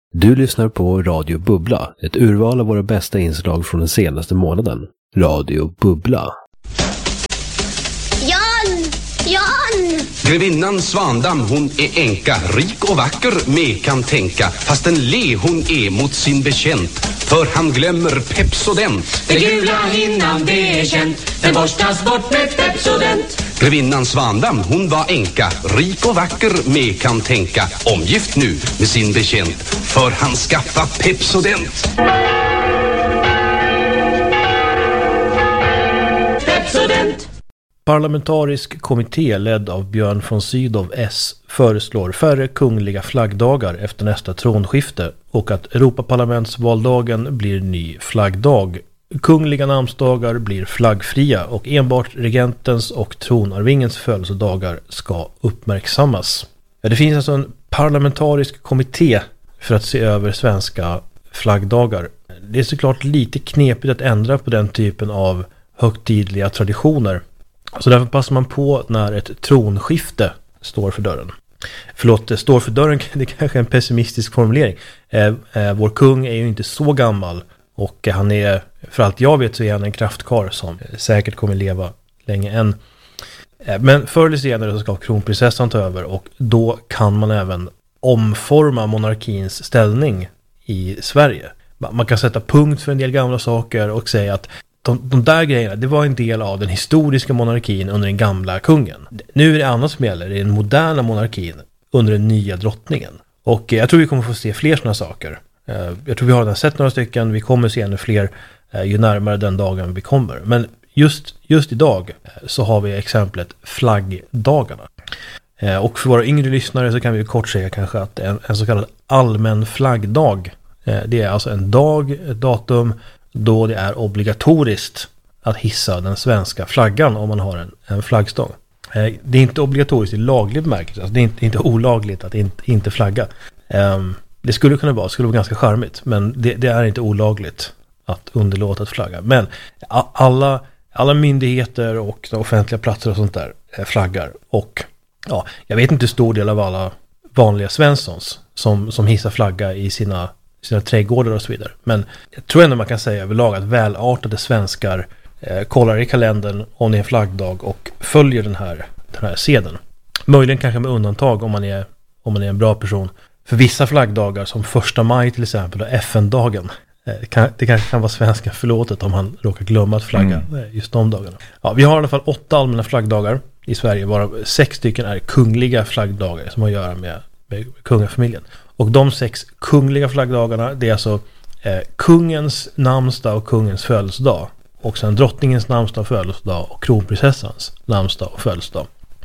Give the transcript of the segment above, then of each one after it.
Du lyssnar på Radio Bubbla, ett urval av våra bästa inslag från den senaste månaden. Radio Bubbla. Jan! Grevinnan Svandam, hon är enka, rik och vacker, med kan tänka. Fast en le hon är mot sin bekänt, för han glömmer Pepsodent. Det gula hinnan, det är känt, den borstas bort med Pepsodent. Grevinnan Svandam, hon var enka, rik och vacker, med kan tänka. Omgift nu med sin bekänt, för han skaffa Pepsodent. Pepsodent. Parlamentarisk kommitté ledd av Björn von Sydow S föreslår färre kungliga flaggdagar efter nästa tronskifte och att Europaparlamentsvaldagen blir ny flaggdag. Kungliga namnsdagar blir flaggfria och enbart regentens och tronarvingens födelsedagar ska uppmärksammas. Det finns alltså en parlamentarisk kommitté för att se över svenska flaggdagar. Det är såklart lite knepigt att ändra på den typen av högtidliga traditioner. Så därför passar man på när ett tronskifte står för dörren. Förlåt, står för dörren, det är kanske en pessimistisk formulering. Vår kung är ju inte så gammal och han är, för allt jag vet så är han en kraftkarl som säkert kommer leva länge än. Men förr eller senare så ska kronprinsessan ta över och då kan man även omforma monarkins ställning i Sverige. Man kan sätta punkt för en del gamla saker och säga att de där grejerna, det var en del av den historiska monarkin under den gamla kungen. Nu är det annat som gäller, det är den moderna monarkin under den nya drottningen. Och jag tror vi kommer få se fler sådana saker. Jag tror vi har redan sett några stycken, vi kommer se ännu fler ju närmare den dagen vi kommer. Men just idag så har vi exemplet flaggdagarna. Och för våra yngre lyssnare så kan vi kort säga kanske att en så kallad allmän flaggdag, det är alltså en dag, ett datum, då det är obligatoriskt att hissa den svenska flaggan om man har en flaggstång. Det är inte obligatoriskt i laglig bemärkelse, alltså det är inte olagligt att inte flagga. Det skulle kunna vara ganska charmigt, men det är inte olagligt att underlåta att flagga. Men alla myndigheter och offentliga platser och sånt där flaggar. Och ja, jag vet inte hur stor del av alla vanliga svenssons som hissar flagga i sina trädgårdar och så vidare. Men jag tror ändå man kan säga överlag att välartade svenskar kollar i kalendern om det är en flaggdag och följer den här sedeln. Möjligen kanske med undantag om man är en bra person. För vissa flaggdagar som 1 maj till exempel och FN-dagen, det kanske kan vara svenska förlåtet om man råkar glömma att flagga just de dagarna. Ja, vi har i alla fall 8 allmänna flaggdagar i Sverige, varav 6 stycken är kungliga flaggdagar som har att göra med kungafamiljen. Och de 6 kungliga flaggdagarna, det är alltså kungens namnsdag och kungens födelsedag. Och sen drottningens namnsdag och födelsedag och kronprinsessans namnsdag och födelsedag.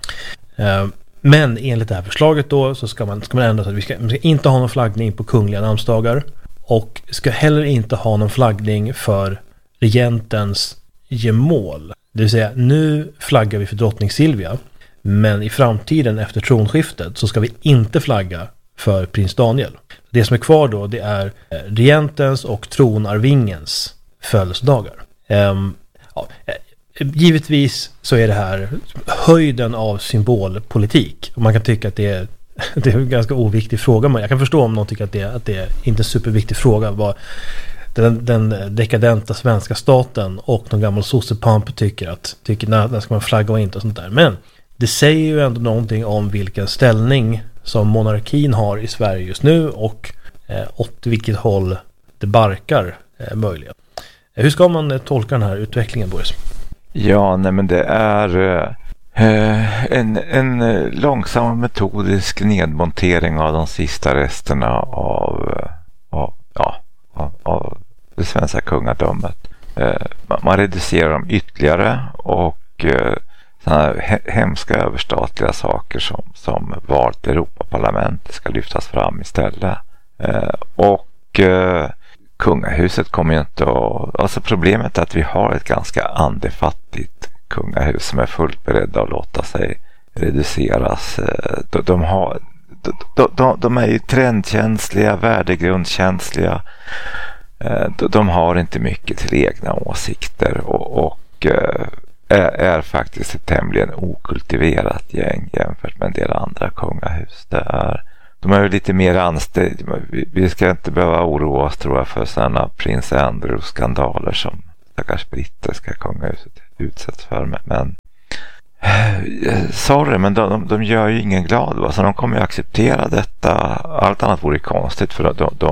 Men enligt det här förslaget då så ska man ändra så att vi ska inte ha någon flaggning på kungliga namnsdagar. Och ska heller inte ha någon flaggning för regentens gemål. Det vill säga, nu flaggar vi för drottning Silvia. Men i framtiden efter tronskiftet så ska vi inte flagga för prins Daniel. Det som är kvar då, det är regentens och tronarvingens födelsedagar. Givetvis så är det här höjden av symbolpolitik. Och man kan tycka att det är en ganska oviktig fråga. Men jag kan förstå om någon tycker att det är inte en superviktig fråga. Vad den dekadenta svenska staten och de gamla sossepamp tycker när ska man flagga och inte och sånt där. Men det säger ju ändå någonting om vilken ställning som monarkin har i Sverige just nu och åt vilket håll det barkar möjligen. Hur ska man tolka den här utvecklingen, Boris? Ja, nej men det är en långsam metodisk nedmontering av de sista resterna av det svenska kungadömet. Man reducerar dem ytterligare och sådana här hemska överstatliga saker som val till Europaparlamentet ska lyftas fram istället. Kungahuset kommer ju inte att... Alltså problemet är att vi har ett ganska andefattigt kungahus som är fullt beredda att låta sig reduceras. De är ju trendkänsliga, värdegrundskänsliga. De har inte mycket till egna åsikter och är faktiskt ett tämligen okultiverat gäng jämfört med en del andra kungahus. de är ju lite mer anställda. Vi ska inte behöva oroa oss, tror jag, för sådana prins Andrew-skandaler som stackars brittiska kungahuset utsätts för. Men sorry, men de gör ju ingen glad, va? Så de kommer ju acceptera detta. Allt annat vore konstigt, för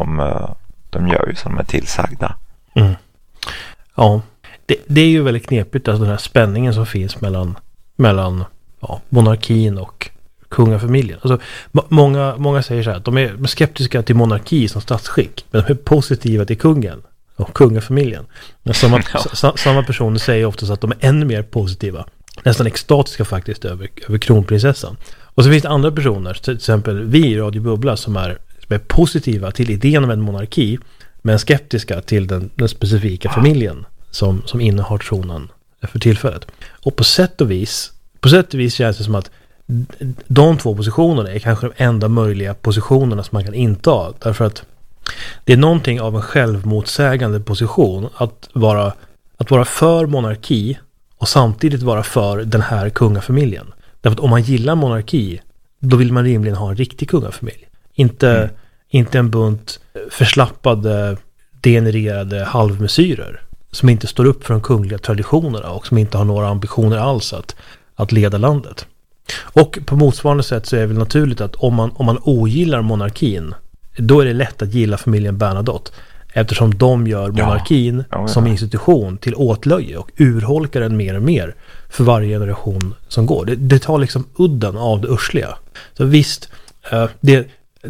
de gör ju som de är tillsagda. Mm. Ja, det är ju väldigt knepigt, alltså den här spänningen som finns mellan monarkin och kungafamiljen. Alltså, många säger så här att de är skeptiska till monarki som statsskick, men de är positiva till kungen och kungafamiljen. Men samma personer säger ofta att de är ännu mer positiva, nästan extatiska faktiskt, över kronprinsessan. Och så finns det andra personer, till exempel vi i Radio Bubbla, som är positiva till idén om en monarki, men skeptiska till den specifika familjen som innehar tronen för tillfället. Och på sätt och vis känns det som att de två positionerna är kanske de enda möjliga positionerna som man kan inta. Därför att det är någonting av en självmotsägande position att vara för monarki och samtidigt vara för den här kungafamiljen. Därför att om man gillar monarki, då vill man rimligen ha en riktig kungafamilj. Inte en bunt förslappade, degenererade halvmesyrer som inte står upp för de kungliga traditionerna och som inte har några ambitioner alls att leda landet. Och på motsvarande sätt så är det väl naturligt att om man ogillar monarkin, då är det lätt att gilla familjen Bernadotte, eftersom de gör monarkin som institution till åtlöje och urholkar den mer och mer för varje generation som går. Det tar liksom udden av det ursliga. Så visst, det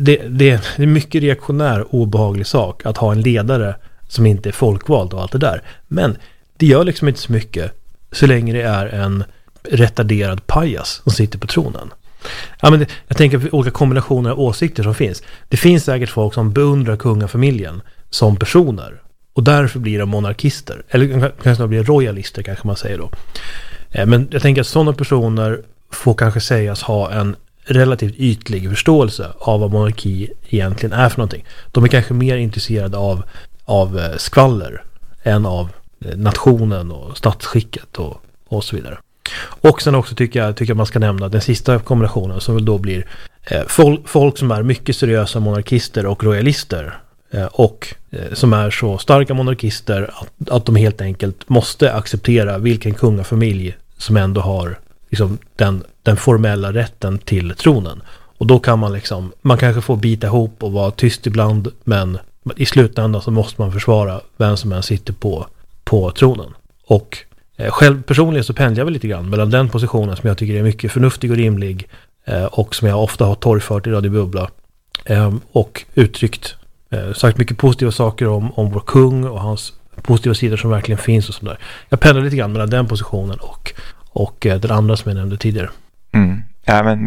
är mycket reaktionär, obehaglig sak att ha en ledare som inte är folkvald och allt det där. Men det gör liksom inte så mycket så länge det är en retarderad pajas som sitter på tronen. Ja, men jag tänker på olika kombinationer av åsikter som finns. Det finns säkert folk som beundrar kungafamiljen som personer och därför blir de monarkister. Eller kanske blir royalister, kanske man säger då. Men jag tänker att sådana personer får kanske sägas ha en relativt ytlig förståelse av vad monarki egentligen är för någonting. De är kanske mer intresserade av skvaller än av nationen och statsskicket och så vidare. Och sen också tycker jag man ska nämna den sista kombinationen som väl då blir folk som är mycket seriösa monarkister och royalister och som är så starka monarkister att de helt enkelt måste acceptera vilken kungafamilj som ändå har liksom den formella rätten till tronen. Och då kan man kanske får bita ihop och vara tyst ibland, men i slutändan så måste man försvara vem som än sitter på tronen. Och själv personligen så pendlar jag väl lite grann mellan den positionen som jag tycker är mycket förnuftig och rimlig och som jag ofta har torgfört i Radio Bubbla och uttryckt sagt mycket positiva saker om vår kung och hans positiva sidor som verkligen finns och sådär. Jag pendlar lite grann mellan den positionen och den andra som jag nämnde tidigare. Ja, men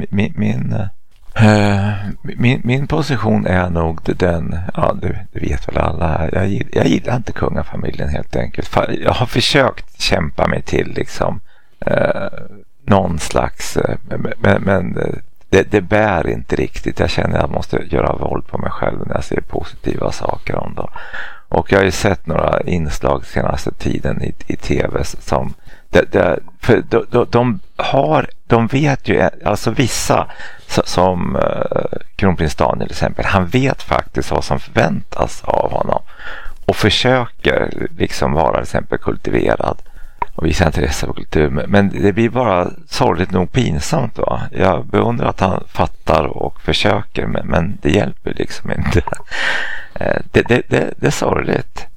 min position är nog den, du vet väl alla, jag gillar inte kungafamiljen helt enkelt. Jag har försökt kämpa mig till liksom någon slags, men det bär inte riktigt. Jag känner att jag måste göra våld på mig själv när jag ser positiva saker om det. Och jag har ju sett några inslag senaste tiden i tv som för de vet ju, alltså vissa som kronprins Daniel till exempel, han vet faktiskt vad som förväntas av honom och försöker liksom vara till exempel kultiverad och visa intresse för kultur, men det blir bara sorgligt nog pinsamt, va? Jag beundrar att han fattar och försöker, men det hjälper liksom inte. Det är sorgligt.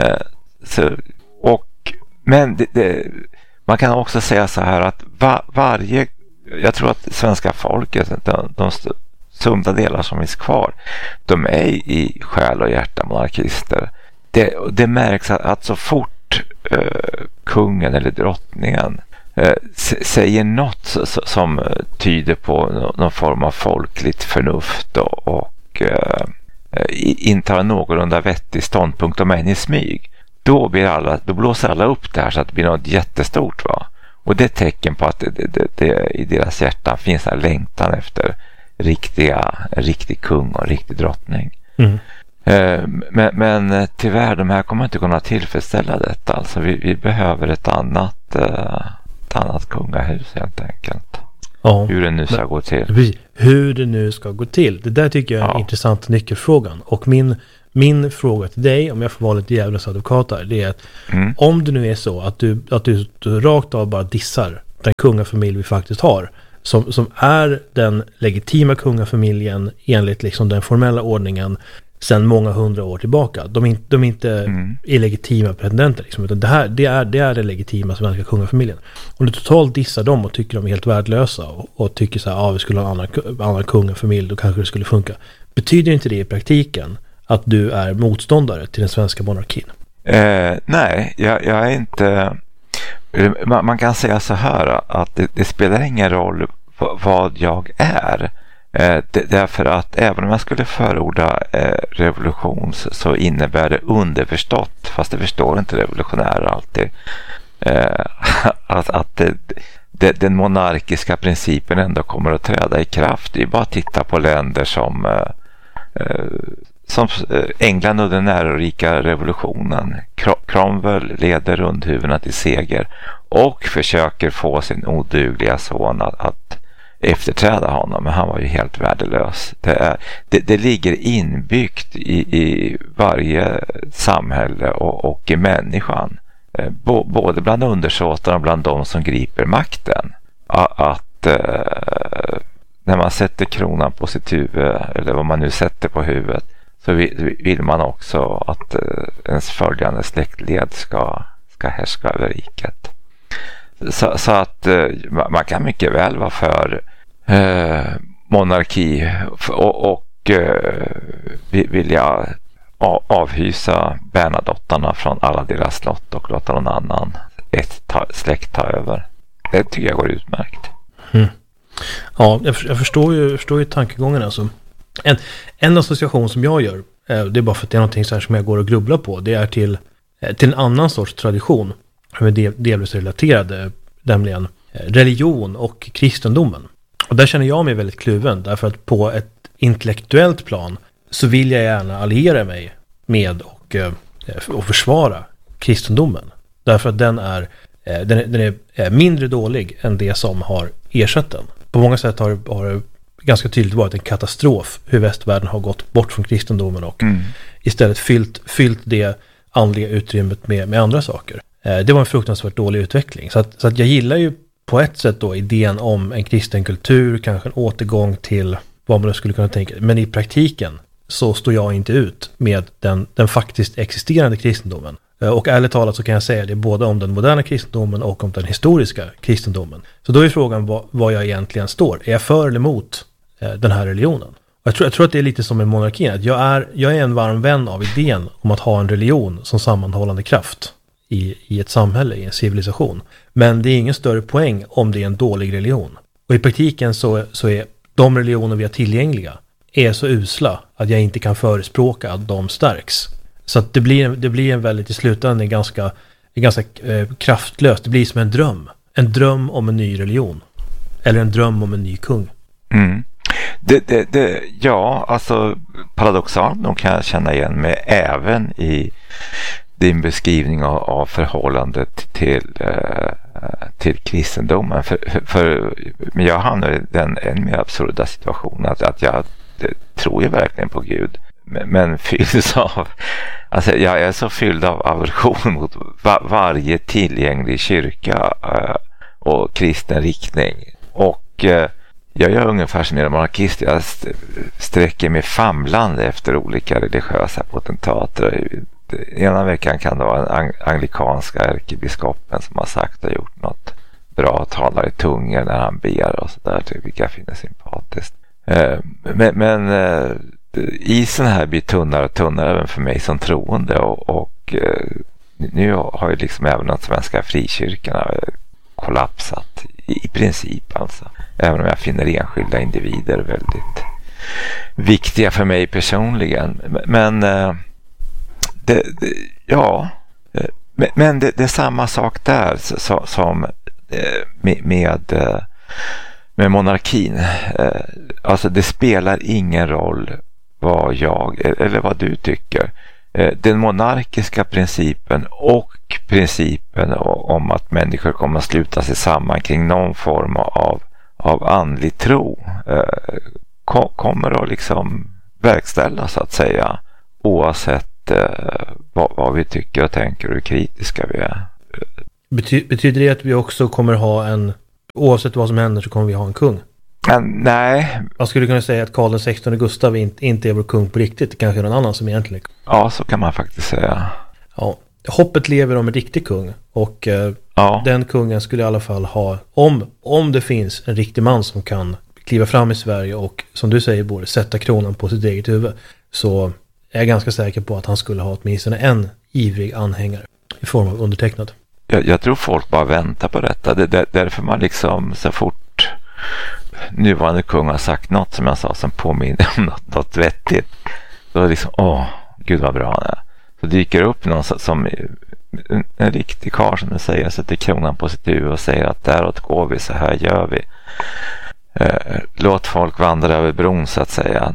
Men man kan också säga så här att jag tror att svenska folket, de sunda delar som finns kvar, de är i själ och hjärta monarkister. Det märks att så fort kungen eller drottningen säger något som tyder på någon form av folkligt förnuft och intar en någorlunda vettig ståndpunkt om en i smyg, då blåser alla upp det här så att det blir något jättestort, va? Och det är tecken på att det i deras hjärta finns en längtan efter riktig kung och riktig drottning. Men tyvärr, de här kommer inte kunna tillfredsställa detta. Alltså vi behöver ett annat kungahus helt enkelt. hur det nu ska gå till. Precis, hur det nu ska gå till. Det där tycker jag är en intressant nyckelfrågan. Och min fråga till dig, om jag får vara lite djävulens advokat här, det är att om det nu är så att du rakt av bara dissar den kungafamilj vi faktiskt har, som är den legitima kungafamiljen enligt liksom den formella ordningen sedan många 100 år tillbaka. De är inte illegitima pretendenter liksom, utan det är den legitima svenska kungafamiljen. Om du totalt dissar dem och tycker de är helt värdelösa och tycker så här, vi skulle ha en annan kungafamilj, då kanske det skulle funka. Betyder inte det i praktiken att du är motståndare till den svenska monarkin? Nej, jag är inte... Man kan säga så här att det spelar ingen roll vad jag är. Därför att även om jag skulle förorda revolution så innebär det underförstått, fast det förstår inte revolutionärer alltid, att den monarkiska principen ändå kommer att träda i kraft. Det är bara att titta på länder som England under den ärorika revolutionen. Cromwell leder rundhuvudena till seger och försöker få sin odugliga son att efterträda honom, men han var ju helt värdelös. Det ligger inbyggt i varje samhälle och i människan, både bland undersåtarna och bland de som griper makten, att när man sätter kronan på sitt huvud, eller vad man nu sätter på huvudet, så vill man också att ens följande släktled ska härska över riket. Så att man kan mycket väl vara för monarki och vilja avhysa Bernadottarna från alla deras slott och låta någon annan släkt ta över. Det tycker jag går utmärkt. Ja, jag förstår ju tankegången alltså. En association som jag gör, det är bara för att det är någonting så här som jag går och grubblar på, det är till en annan sorts tradition som är delvis relaterade, nämligen religion och kristendomen. Och där känner jag mig väldigt kluven, därför att på ett intellektuellt plan så vill jag gärna alliera mig med och försvara kristendomen. Därför att den är mindre dålig än det som har ersatt den. På många sätt har det ganska tydligt varit en katastrof hur västvärlden har gått bort från kristendomen och istället fyllt det andliga utrymmet med andra saker. Det var en fruktansvärt dålig utveckling. Så att jag gillar ju på ett sätt då idén om en kristen kultur, kanske en återgång till vad man skulle kunna tänka. Men i praktiken så står jag inte ut med den faktiskt existerande kristendomen. Och ärligt talat så kan jag säga det både om den moderna kristendomen och om den historiska kristendomen. Så då är frågan vad jag egentligen står. Är jag för eller emot den här religionen? Och jag tror att det är lite som med monarkin. Att jag är en varm vän av idén om att ha en religion som sammanhållande kraft i ett samhälle, i en civilisation. Men det är ingen större poäng om det är en dålig religion. Och i praktiken så är de religioner vi har tillgängliga är så usla att jag inte kan förespråka att de stärks. Så att det blir en väldigt i slutändan ganska kraftlöst. Det blir som en dröm. En dröm om en ny religion. Eller en dröm om en ny kung. Mm. Ja, alltså paradoxalt nog kan jag känna igen mig även i din beskrivning av förhållandet till kristendomen. Men jag hamnar i den än mer absurda situationen att jag tror ju verkligen på Gud. Men fylls av, alltså jag är så fylld av aversion mot varje tillgänglig kyrka och kristen riktning. Och jag gör ungefär som en monarkist. Jag sträcker mig famlande efter olika religiösa potentater. Ena veckan kan det vara en anglikanska ärkebiskopen som har sagt och gjort något bra, talar i tungor när han ber och sådär, vilka jag finner sympatiskt. Men isen här blir tunnare och tunnare även för mig som troende och nu har ju liksom även de svenska frikyrkorna kollapsat i princip alltså. Även om jag finner enskilda individer väldigt viktiga för mig personligen. Men det är samma sak där som med monarkin. Alltså det spelar ingen roll vad jag eller vad du tycker. Den monarkiska principen och principen om att människor kommer att sluta sig samman kring någon form av andlig tro kommer att liksom verkställas så att säga, oavsett vad vi tycker och tänker och hur kritiska vi är. Betyder det att vi också kommer ha oavsett vad som händer så kommer vi ha en kung? Nej. Man skulle kunna säga att Karl XVI Gustav inte är vår kung på riktigt. Det kanske är någon annan som egentligen är kung. Ja, så kan man faktiskt säga. Ja, hoppet lever om en riktig kung. Och den kungen skulle i alla fall ha, om det finns en riktig man som kan kliva fram i Sverige och, som du säger, borde sätta kronan på sitt eget huvud, så är jag ganska säker på att han skulle ha åtminstone en ivrig anhängare i form av undertecknad. Jag tror folk bara väntar på detta. Därför man liksom så fort nuvarande kung har sagt något som jag sa som påminner om något vettigt, då är liksom, gud vad bra han är. Så dyker upp någon som en riktig karl som du säger, sätter kronan på sitt huvud och säger att däråt går vi, så här gör vi. Låt folk vandra över bron så att säga.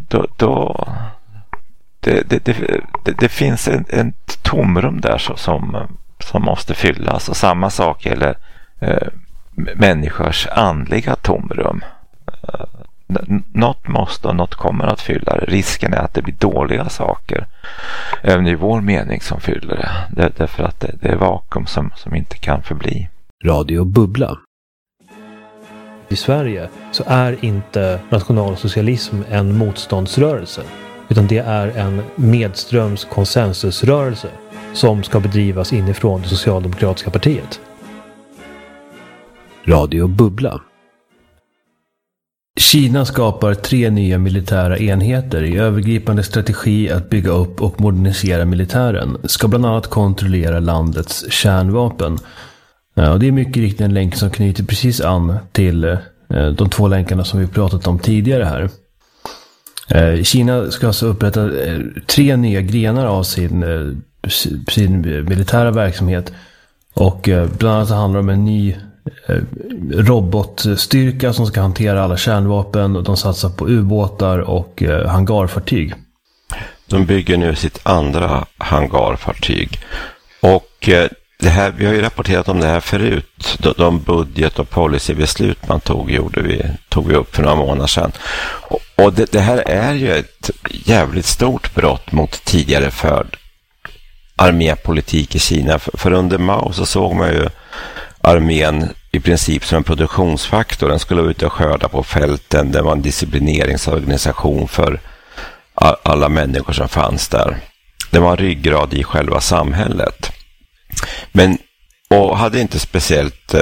Det finns ett tomrum där som måste fyllas, och samma sak gäller människors andliga tomrum. Något måste och något kommer att fylla det. Risken är att det blir dåliga saker även i vår mening som fyller det. Därför att det är vakuum som inte kan förbli. Radio Bubbla. I Sverige så är inte nationalsocialism en motståndsrörelse, utan det är en medströms konsensusrörelse som ska bedrivas inifrån det socialdemokratiska partiet. Radio Bubbla. Kina skapar 3 nya militära enheter i övergripande strategi att bygga upp och modernisera militären. Ska bland annat kontrollera landets kärnvapen. Ja, det är mycket riktigt en länk som knyter precis an till de 2 länkarna som vi pratat om tidigare här. Kina ska alltså upprätta 3 nya grenar av sin militära verksamhet, och bland annat handlar det om en ny robotstyrka som ska hantera alla kärnvapen, och de satsar på ubåtar och hangarfartyg. De bygger nu sitt andra hangarfartyg, och det här, vi har ju rapporterat om det här förut. De budget- och policybeslut man tog vi upp för några månader sedan. Och det här är ju ett jävligt stort brott mot tidigare förd armépolitik i Kina. För under Mao så såg man ju armén i princip som en produktionsfaktor. Den skulle ut och skörda på fälten. Det var en disciplineringsorganisation för alla människor som fanns där. Det var en ryggrad i själva samhället. Och hade inte speciellt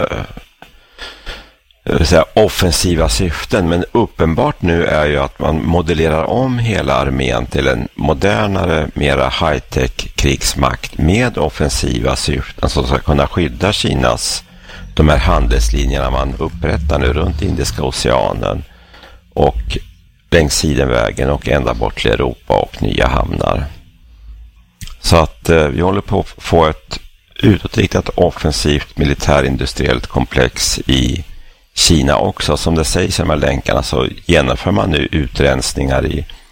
offensiva syften, men uppenbart nu är ju att man modellerar om hela armén till en modernare, mera high-tech krigsmakt med offensiva syften som ska kunna skydda Kinas, de här handelslinjerna man upprättar nu runt Indiska oceanen och längs Sidenvägen och ända bort till Europa och nya hamnar. Så att vi håller på att få ett utåtriktat offensivt militärindustriellt komplex i Kina också. Som det sägs i de här länkarna så genomför man nu utrensningar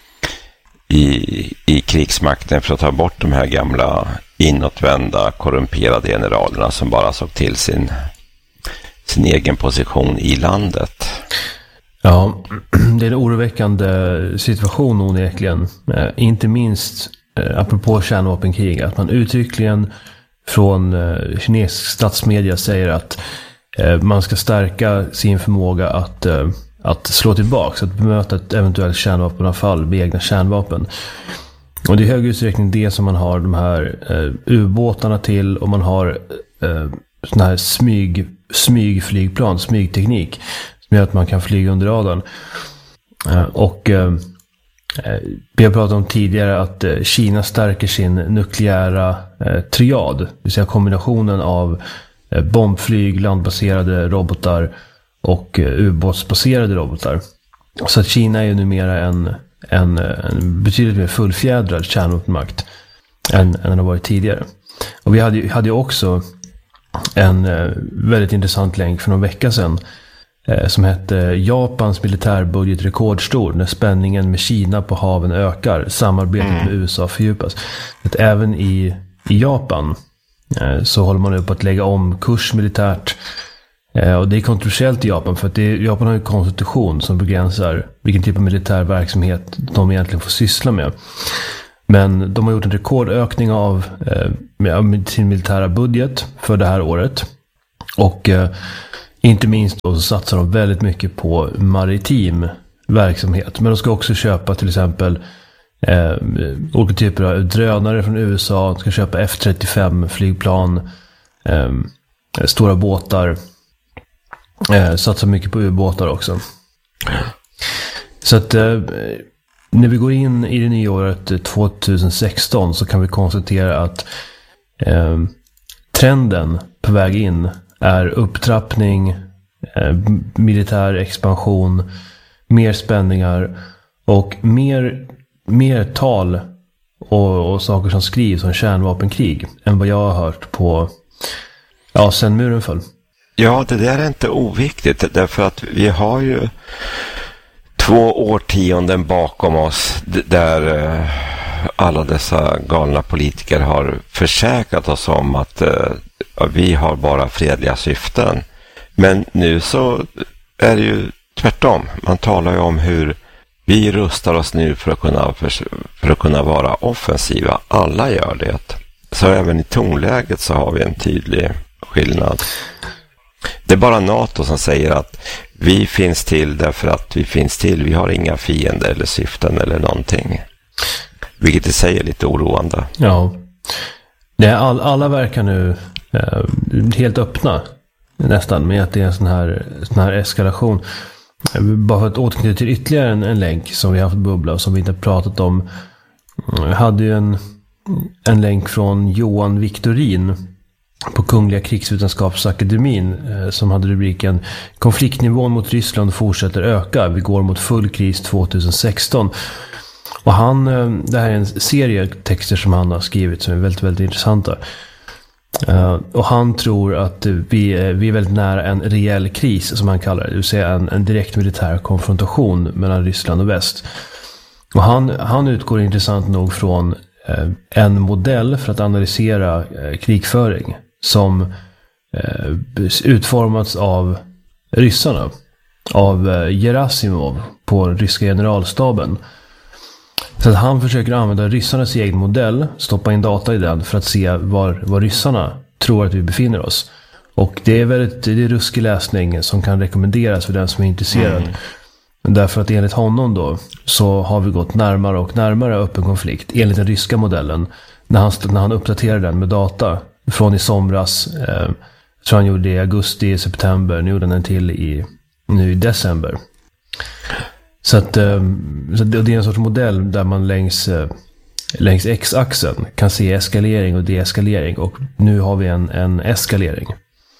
i krigsmakten för att ta bort de här gamla inåtvända korrumperade generalerna som bara såg till sin egen position i landet. Ja, det är en oroväckande situation onekligen. Inte minst apropå kärnvapenkrig, att man uttryckligen från kinesisk statsmedia säger att man ska stärka sin förmåga att slå tillbaka, att bemöta ett eventuellt kärnvapenanfall med egna kärnvapen. Och det är i hög utsträckning det som man har de här ubåtarna till, och man har såna här smygflygplan, smygteknik som gör att man kan flyga under radarn. Och vi har pratat om tidigare att Kina stärker sin nukleära triad, det vill säga kombinationen av bombflyg, landbaserade robotar och ubåtsbaserade robotar. Så att Kina är ju numera en betydligt mer fullfjädrad kärnvapenmakt än den har varit tidigare. Och vi hade ju också en väldigt intressant länk för någon vecka sedan som hette Japans militärbudget rekordstor när spänningen med Kina på haven ökar, samarbetet med USA fördjupas. Att även i Japan så håller man upp att lägga om kurs militärt. Och det är kontroversiellt i Japan för att Japan har en konstitution som begränsar vilken typ av militär verksamhet de egentligen får syssla med. Men de har gjort en rekordökning av sin militära budget för det här året. Och inte minst då så satsar de väldigt mycket på maritim verksamhet. Men de ska också köpa till exempel olika typer av drönare från USA. De ska köpa F-35 flygplan, stora båtar. Satsar mycket på ubåtar också. Så att när vi går in i det nya året 2016 så kan vi konstatera att trenden på väg in är upptrappning, militär expansion, mer spänningar och mer tal och saker som skrivs om kärnvapenkrig än vad jag har hört på sen muren föll. Ja, det där är inte oviktigt därför att vi har ju 2 årtionden bakom oss där alla dessa galna politiker har försäkrat oss om att vi har bara fredliga syften. Men nu så är det ju tvärtom. Man talar ju om hur vi rustar oss nu för att kunna vara offensiva. Alla gör det. Så även i tonläget så har vi en tydlig skillnad. Det är bara NATO som säger att vi finns till därför att vi finns till. Vi har inga fiender eller syften eller någonting. Vilket i sig är lite oroande. Ja. Alla verkar nu helt öppna nästan med att det är en sån här eskalation. Bara för att återknyta till ytterligare en länk som vi har haft bubbla och som vi inte har pratat om. Jag hade ju en länk från Johan Victorin på Kungliga krigsvetenskapsakademin som hade rubriken "Konfliktnivån mot Ryssland fortsätter öka. Vi går mot full kris 2016". Och det här är en serie texter som han har skrivit som är väldigt, väldigt intressanta. Och han tror att vi är väldigt nära en reell kris som han kallar det. Det vill säga en direkt militär konfrontation mellan Ryssland och väst. Och han utgår intressant nog från en modell för att analysera krigföring som utformats av ryssarna, av Gerasimov på ryska generalstaben. Så att han försöker använda ryssarnas egen modell, stoppa in data i den för att se var ryssarna tror att vi befinner oss. Och det är ruskig läsning som kan rekommenderas för den som är intresserad. Därför att enligt honom då så har vi gått närmare och närmare öppen konflikt enligt den ryska modellen när han uppdaterar den med data från i somras. Jag tror han gjorde det i augusti, september, nu gjorde han en till nu i december. Så det är en sorts modell där man längs x-axeln kan se eskalering och deeskalering, och nu har vi en eskalering.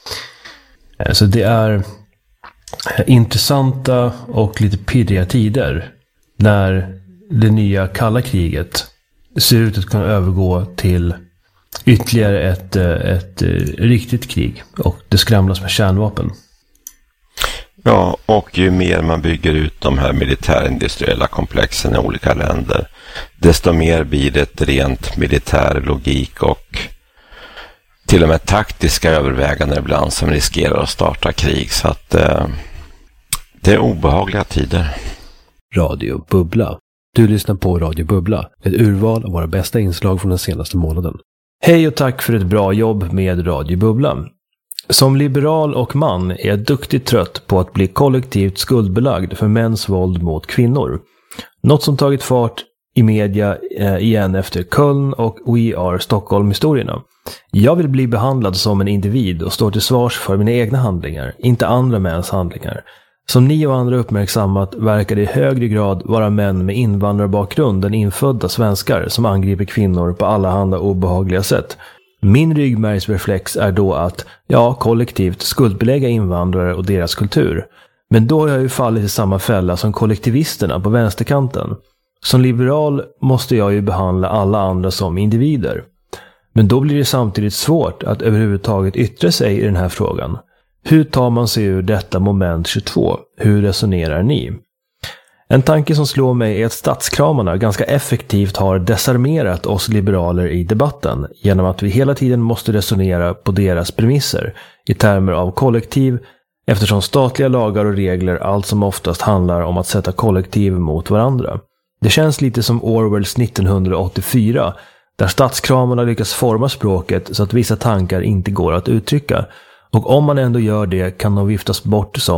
Så det är intressanta och lite pirriga tider när det nya kalla kriget ser ut att kunna övergå till ytterligare ett riktigt krig, och det skramlas med kärnvapen. Ja, och ju mer man bygger ut de här militärindustriella komplexen i olika länder, desto mer blir det ett rent militär logik och till och med taktiska överväganden ibland som riskerar att starta krig. Så att det är obehagliga tider. Radio Bubbla. Du lyssnar på Radio Bubbla, ett urval av våra bästa inslag från den senaste månaden. Hej och tack för ett bra jobb med Radio Bubbla. Som liberal och man är jag duktigt trött på att bli kollektivt skuldbelagd för mäns våld mot kvinnor. Något som tagit fart i media igen efter Köln och We Are Stockholm-historierna. Jag vill bli behandlad som en individ och stå till svars för mina egna handlingar, inte andra mäns handlingar. Som ni och andra uppmärksammat verkar det i högre grad vara män med invandrarbakgrund än infödda svenskar som angriper kvinnor på allehanda obehagliga sätt. Min ryggmärgsreflex är då att, kollektivt skuldbelägga invandrare och deras kultur. Men då har jag ju fallit i samma fälla som kollektivisterna på vänsterkanten. Som liberal måste jag ju behandla alla andra som individer. Men då blir det samtidigt svårt att överhuvudtaget yttra sig i den här frågan. Hur tar man sig ur detta moment 22? Hur resonerar ni? En tanke som slår mig är att statskramarna ganska effektivt har desarmerat oss liberaler i debatten genom att vi hela tiden måste resonera på deras premisser i termer av kollektiv, eftersom statliga lagar och regler allt som oftast handlar om att sätta kollektiv mot varandra. Det känns lite som Orwells 1984, där statskramarna lyckas forma språket så att vissa tankar inte går att uttrycka, och om man ändå gör det kan de viftas bort som